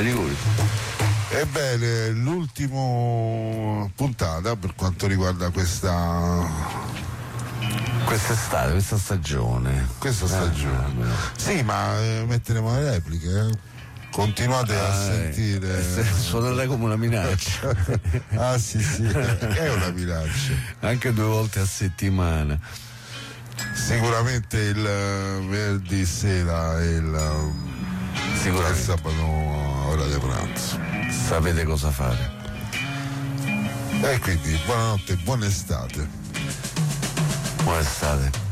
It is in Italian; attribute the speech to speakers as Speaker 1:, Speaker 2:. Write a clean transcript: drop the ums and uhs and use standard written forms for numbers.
Speaker 1: Liguria.
Speaker 2: Ebbene, l'ultima puntata per quanto riguarda
Speaker 1: quest'estate, questa stagione.
Speaker 2: Sì, ma metteremo le repliche, Continuate a sentire.
Speaker 1: Suonerà come una minaccia.
Speaker 2: Ah sì, è una minaccia.
Speaker 1: Anche 2 volte a settimana.
Speaker 2: Sicuramente il venerdì sera e il sabato a ora di pranzo.
Speaker 1: Sapete cosa fare.
Speaker 2: E quindi buonanotte, buona estate.
Speaker 1: Buona estate.